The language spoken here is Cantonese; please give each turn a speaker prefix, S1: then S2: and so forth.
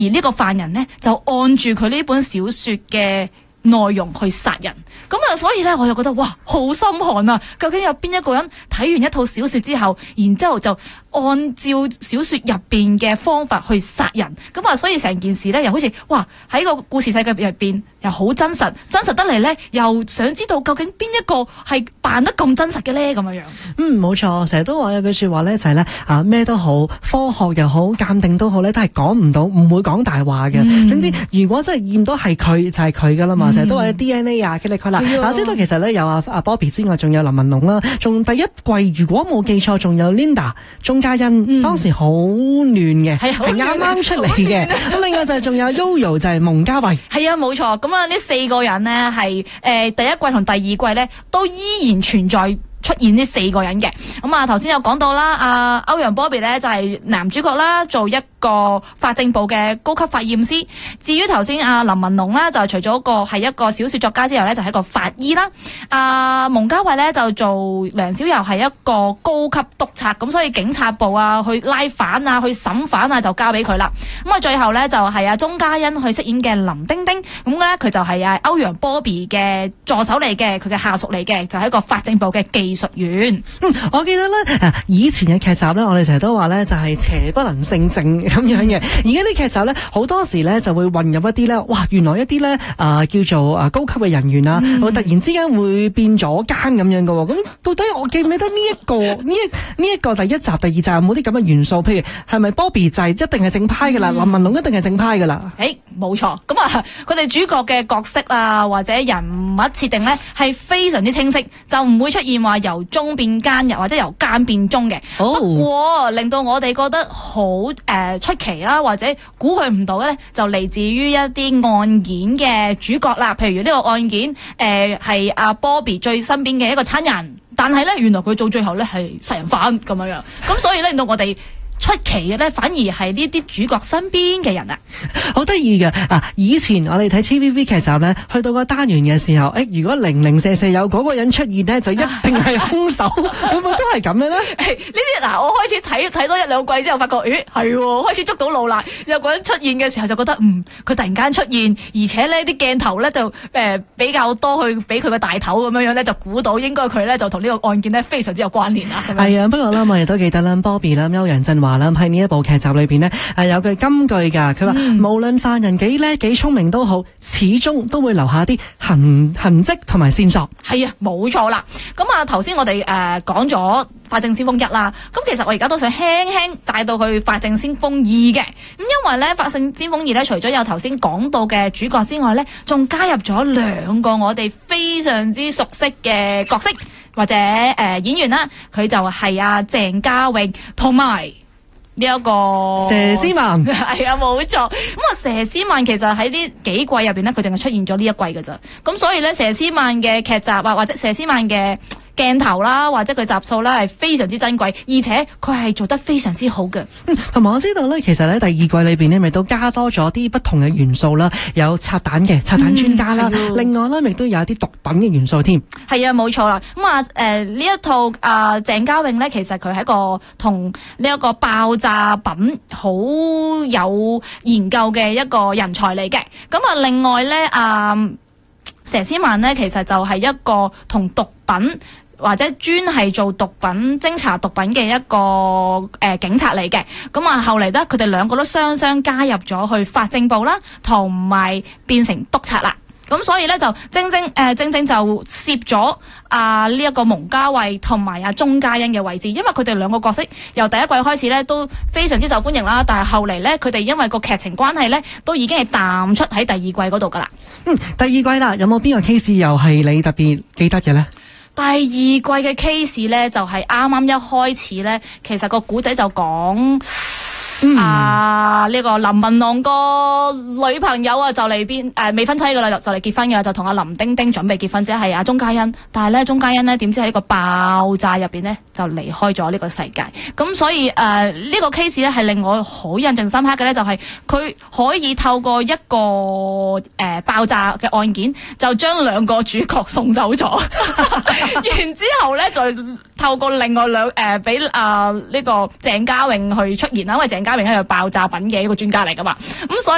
S1: 而呢個犯人呢，就按住佢呢本小說嘅內容去殺人，咁啊，所以咧我就覺得哇，好心寒啊！究竟有邊一個人睇完一套小說之後，然之後就按照小說入邊嘅方法去殺人，咁啊，所以成件事咧又好似哇喺個故事世界入邊又好真實得嚟咧，又想知道究竟邊一個係扮得咁真實嘅咧咁樣樣。
S2: 冇錯，成日都話有句說話咧就係咧咩都好，科學又好，鑑定都好咧，都係講唔到，唔會講大話嘅。總之，如果真係驗到係佢就係佢噶啦嘛，成日都話 DNA 啊，佢啦。我知道其實咧有阿 Bobby 之外，仲有林文龍啦，仲第一季如果冇記錯，仲有 Linda 鐘嘉欣，當時好亂嘅，係啱啱出嚟嘅。咁另外就係仲有 Yoyo 就係蒙嘉慧，係啊冇錯。咁啊呢4個人呢，係第一季同第二季咧都依然存在出現呢4個人嘅。咁啊頭先有講到啦，歐陽 Bobby 咧就係男主角啦，做一個法政部嘅高級法驗師。至於頭先林文龍啦，就除咗係一個小說作家之後咧，就係一個法醫啦。蒙嘉慧咧就做梁小柔，係一個高級督察，咁所以警察部去拉反去審犯就交俾佢啦。咁最後咧就係鐘嘉欣去飾演嘅林丁丁，咁咧佢就係歐陽 Bobby 嘅助手嚟嘅，佢嘅下屬嚟嘅，就係一個法政部嘅技術員。 我記得咧以前嘅劇集咧，我哋成日都話咧就係邪不能勝正咁樣嘅。而家啲劇集咧好多時咧就會混入一啲咧，哇！原來一啲咧叫做高級嘅人員會突然之間會變咗奸咁樣嘅喎。咁到底我記唔記得呢一個第一集、第二集有冇啲咁嘅元素？譬如係咪 Bobby 就一定係正派㗎啦？林文龍一定係正派㗎啦？
S1: 冇錯。咁佢哋主角嘅角色或者人物設定咧係非常之清晰，就唔會出現話由忠變奸，又或者由奸變忠嘅。不過令到我哋覺得好出奇啦，或者估佢唔到咧，就嚟自於一啲案件嘅主角啦。譬如呢個案件係阿 Bobby 最身邊嘅一個親人，但係咧原來佢到最後咧係殺人犯咁樣樣。咁所以咧令到我哋出奇嘅咧，反而係呢啲主角身邊嘅人啊，
S2: 好得意嘅。以前我哋睇 TVB 劇集咧，去到個單元嘅時候，如果零零舍舍有嗰個人出現咧，就一定係兇手，會唔會都係咁樣咧？
S1: 呢啲我開始睇多1、2季之後，發覺係開始捉到路啦。有個人出現嘅時候，就覺得佢突然間出現，而且咧啲鏡頭咧就比較多去俾佢個大頭咁樣樣咧，就估到應該佢咧就同呢個案件咧非常之有關聯啦。
S2: 係啊，不過咧我哋都記得啦 ，Bobby 啦，歐陽震華喺呢一部劇集裏邊呢，有句金句噶，佢話無論犯人幾叻幾聰明都好，始終都會留下啲痕跡同埋線索。係啊，冇錯啦。咁
S1: 頭先我哋講咗法證先鋒1啦，咁其實我而家都想輕輕帶到去法證先鋒2嘅。咁因為咧法證先鋒2咧，除咗有頭先講到嘅主角之外咧，仲加入咗2個我哋非常之熟悉嘅角色或者演員啦。佢就係阿鄭嘉穎同埋呢一個佘詩曼。係啊，冇錯。咁佘詩曼其實喺呢幾季入邊咧，佢淨係出現咗呢一季噶咋。咁所以咧，佘詩曼嘅劇集或者佘詩曼嘅鏡頭啦，或者佢集數啦，係非常之珍貴，而且佢係做得非常之好嘅。同埋我知道咧，其實咧第二季裏邊咧，咪都加多咗啲不同嘅元素啦，有拆彈專家啦，另外咧亦都有一啲毒品嘅元素添。係啊，冇錯啦。咁呢一套鄭嘉穎咧，其實佢係一個同呢一個爆炸品好有研究嘅一個人才嚟嘅。咁另外咧佘詩曼咧，其實就係一個同毒品或者專係做毒品偵查毒品嘅一個警察嚟嘅。咁後嚟咧，佢哋2個都雙加入咗去法政部啦，同埋變成督察啦。咁所以咧就正正就攝咗呢一個蒙嘉慧同埋鐘嘉欣嘅位置，因為佢哋2個角色由第一季開始咧都非常之受歡迎啦，但係後嚟咧佢哋因為個劇情關係咧都已經係淡出喺第二季嗰度噶啦。第二季啦，有冇邊個 case 又係你特別記得嘅咧？第二季嘅 case 咧就係啱啱一開始咧，其實個古仔就講呢個林文龍個女朋友就嚟未婚妻噶啦，就嚟結婚嘅，就同阿林丁丁準備結婚，即係阿鐘嘉欣。但係咧鐘嘉欣呢，點知喺呢個爆炸入邊呢，就離開咗呢個世界。咁所以呢個 case 咧係令我好印象深刻嘅咧，就係佢可以透過一個爆炸嘅案件，就將2個主角送走咗，然之後咧再透過另外俾呢個鄭嘉穎去出現啦，因為鄭嘉穎係爆炸品嘅一個專家嚟噶嘛，咁所以